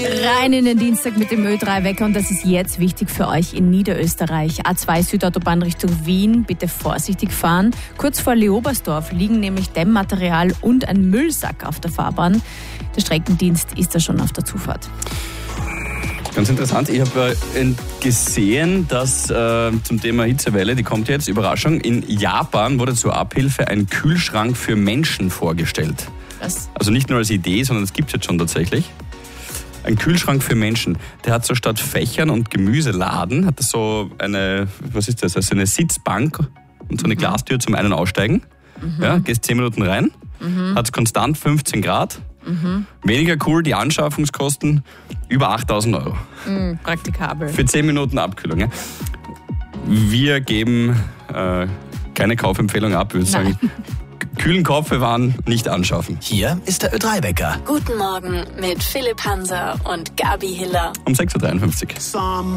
Rein in den Dienstag mit dem Ö3-Wecker und das ist jetzt wichtig für euch in Niederösterreich. A2 Südautobahn Richtung Wien, bitte vorsichtig fahren. Kurz vor Leobersdorf liegen nämlich Dämmmaterial und ein Müllsack auf der Fahrbahn. Der Streckendienst ist da schon auf der Zufahrt. Ganz interessant, ich habe gesehen, dass zum Thema Hitzewelle, die kommt jetzt, Überraschung, in Japan wurde zur Abhilfe ein Kühlschrank für Menschen vorgestellt. Was? Also nicht nur als Idee, sondern es gibt es jetzt schon tatsächlich. Ein Kühlschrank für Menschen. Der hat so statt Fächern und Gemüseladen, hat das so eine, was ist das, also eine Sitzbank und so eine Glastür zum Ein- und Aussteigen. Ja, gehst 10 Minuten rein, hat konstant 15 Grad. Weniger cool, die Anschaffungskosten über 8.000 Euro. Praktikabel. Für 10 Minuten Abkühlung. Ja. Wir geben keine Kaufempfehlung ab. Wir würden sagen, kühlen Kopf bewahren, nicht anschaffen. Hier ist der Ö3-Wecker. Guten Morgen mit Philipp Hanser und Gabi Hiller. Um 6.53 Uhr.